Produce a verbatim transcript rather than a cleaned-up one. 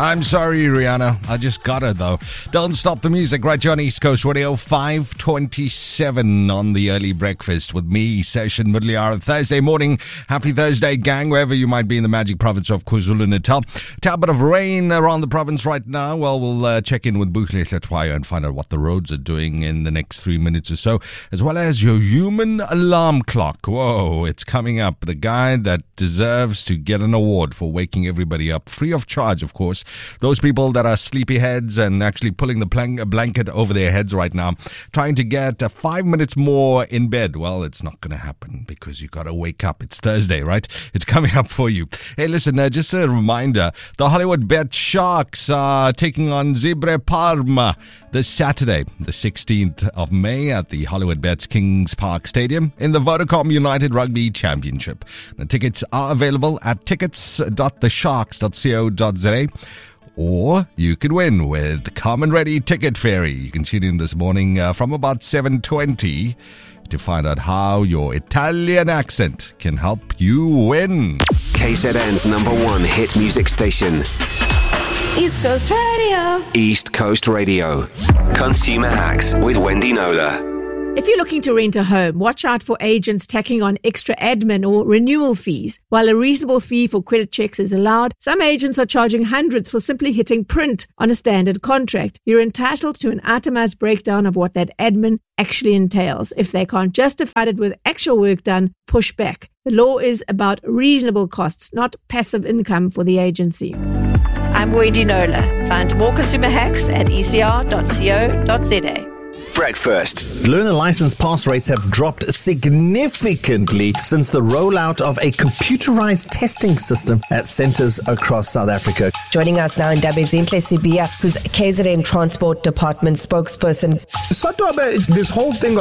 I'm sorry, Rihanna. I just got her, though. Don't stop the music right here on East Coast Radio. five twenty-seven on the early breakfast with me, Session Middle Hour, Thursday morning. Happy Thursday, gang, wherever you might be in the magic province of KwaZulu-Natal. Tad bit of rain around the province right now. Well, we'll uh, check in with Buhle Hlatshwayo and find out what the roads are doing in the next three minutes or so, as well as your human alarm clock. Whoa, it's coming up. The guy that deserves to get an award for waking everybody up, free of charge, of course. Those people that are sleepyheads and actually pulling the plank- blanket over their heads right now, trying to get uh, five minutes more in bed. Well, it's not going to happen because you got to wake up. It's Thursday, right? It's coming up for you. Hey, listen, uh, just a reminder, the Hollywood Bet Sharks are taking on Zimbabwe Parma this Saturday, the sixteenth of May at the Hollywood Bets Kings Park Stadium in the Vodacom United Rugby Championship. The tickets are available at tickets dot the sharks dot co dot za. Or you could win with Common Ready Ticket Fairy. You can tune in this morning uh, from about seven twenty to find out how your Italian accent can help you win. K Z N's number one hit music station. East Coast Radio. East Coast Radio. Consumer Hacks with Wendy Nola. If you're looking to rent a home, watch out for agents tacking on extra admin or renewal fees. While a reasonable fee for credit checks is allowed, some agents are charging hundreds for simply hitting print on a standard contract. You're entitled to an itemized breakdown of what that admin actually entails. If they can't justify it with actual work done, push back. The law is about reasonable costs, not passive income for the agency. I'm Wendy Nola. Find more consumer hacks at e c r dot co dot za. Breakfast. Learner license pass rates have dropped significantly since the rollout of a computerized testing system at centers across South Africa. Joining us now in Dabezinhle Sibia, who's K Z N Transport Department spokesperson. Satwa, this whole thing of